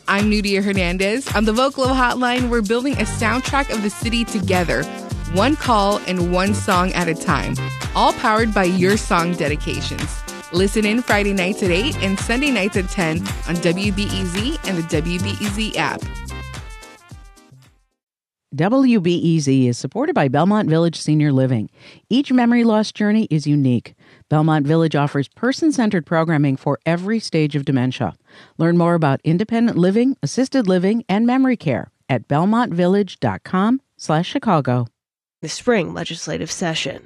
I'm Nudia Hernandez. On the Vocalo Hotline, we're building a soundtrack of the city together, one call and one song at a time, all powered by your song dedications. Listen in Friday nights at 8 and Sunday nights at 10 on WBEZ and the WBEZ app. WBEZ is supported by Belmont Village Senior Living. Each memory loss journey is unique. Belmont Village offers person-centered programming for every stage of dementia. Learn more about independent living, assisted living, and memory care at belmontvillage.com/Chicago. The spring legislative session.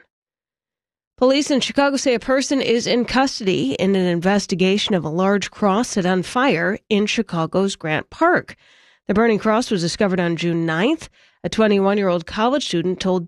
Police in Chicago say a person is in custody in an investigation of a large cross set on fire in Chicago's Grant Park. The burning cross was discovered on June 9th. A 21-year-old college student told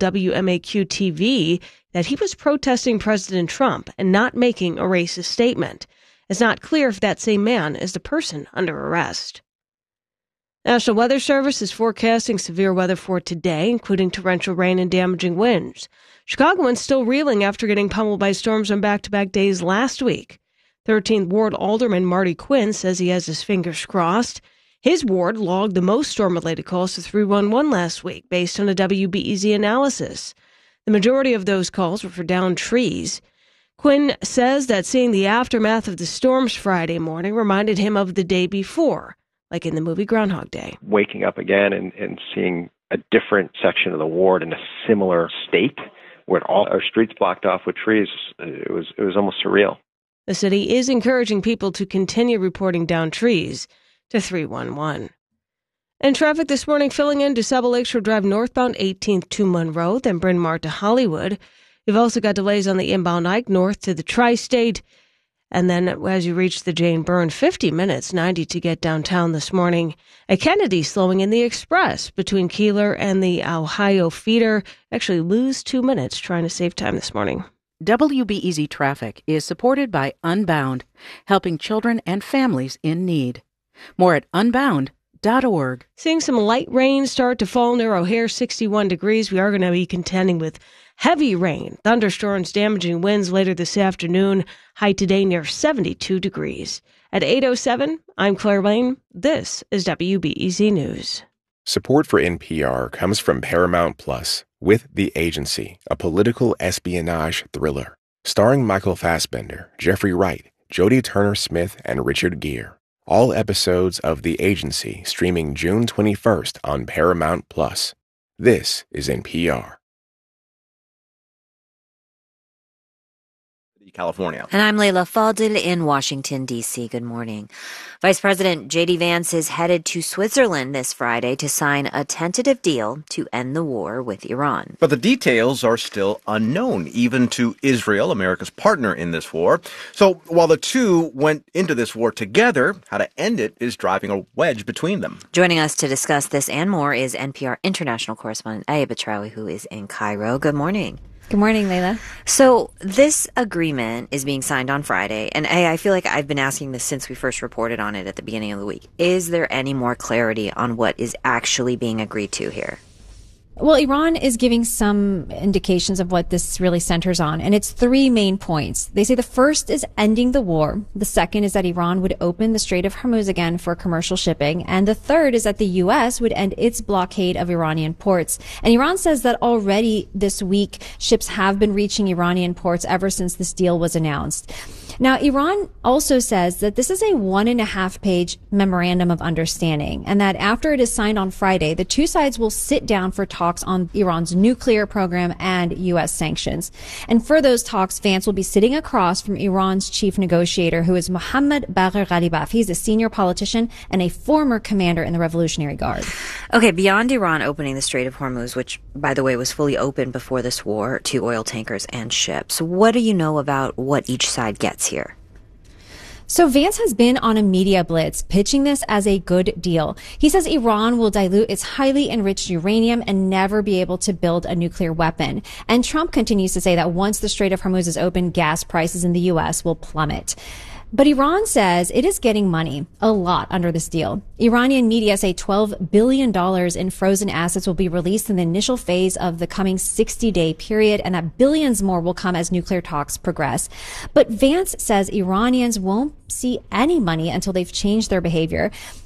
WMAQ-TV that he was protesting President Trump and not making a racist statement. It's not clear if that same man is the person under arrest. National Weather Service is forecasting severe weather for today, including torrential rain and damaging winds. Chicagoans still reeling after getting pummeled by storms on back-to-back days last week. 13th Ward Alderman Marty Quinn says he has his fingers crossed. His ward logged the most storm-related calls to 311 last week, based on a WBEZ analysis. The majority of those calls were for downed trees. Quinn says that seeing the aftermath of the storms Friday morning reminded him of the day before, like in the movie Groundhog Day. Waking up again and seeing a different section of the ward in a similar state, where all our streets blocked off with trees, it was almost surreal. The city is encouraging people to continue reporting downed trees to 311. And traffic this morning filling in DeSable Lakeshore Drive northbound 18th to Monroe, then Bryn Mawr to Hollywood. You've also got delays on the inbound Ike north to the Tri-State. And then as you reach the Jane Byrne, 50 minutes, 90 to get downtown this morning. At Kennedy, slowing in the express between Keeler and the Ohio feeder. Actually lose 2 minutes trying to save time this morning. WBEZ Traffic is supported by Unbound, helping children and families in need. More at unbound.org. Seeing some light rain start to fall near O'Hare, 61 degrees. We are going to be contending with heavy rain, thunderstorms, damaging winds later this afternoon. High today near 72 degrees. At 8:07, I'm Claire Lane. This is WBEZ News. Support for NPR comes from Paramount Plus, with The Agency, a political espionage thriller. Starring Michael Fassbender, Jeffrey Wright, Jodie Turner-Smith, and Richard Gere. All episodes of The Agency streaming June 21st on Paramount Plus. This is NPR. California. And I'm Leila Fadel in Washington, D.C. Good morning. Vice President J.D. Vance is headed to Switzerland this Friday to sign a tentative deal to end the war with Iran. But the details are still unknown, even to Israel, America's partner in this war. So while the two went into this war together, how to end it is driving a wedge between them. Joining us to discuss this and more is NPR international correspondent Aya Batrawi, who is in Cairo. Good morning. Good morning, Leila. So this agreement is being signed on Friday, and I feel like I've been asking this since we first reported on it at the beginning of the week. Is there any more clarity on what is actually being agreed to here? Well, Iran is giving some indications of what this really centers on, and it's three main points. They say the first is ending the war. The second is that Iran would open the Strait of Hormuz again for commercial shipping. And the third is that the U.S. would end its blockade of Iranian ports. And Iran says that already this week, ships have been reaching Iranian ports ever since this deal was announced. Now, Iran also says that this is a 1.5-page memorandum of understanding, and that after it is signed on Friday, the two sides will sit down for talks on Iran's nuclear program and U.S. sanctions. And for those talks, Vance will be sitting across from Iran's chief negotiator, who is Mohammad Bagher Ghalibaf. He's a senior politician and a former commander in the Revolutionary Guard. Okay, beyond Iran opening the Strait of Hormuz, which, by the way, was fully open before this war to oil tankers and ships, what do you know about what each side gets here? So Vance has been on a media blitz pitching this as a good deal. He says Iran will dilute its highly enriched uranium and never be able to build a nuclear weapon. And Trump continues to say that once the Strait of Hormuz is open, gas prices in the U.S. will plummet. But Iran says it is getting money, a lot, under this deal. Iranian media say $12 billion in frozen assets will be released in the initial phase of the coming 60-day period, and that billions more will come as nuclear talks progress. But Vance says Iranians won't see any money until they've changed their behavior.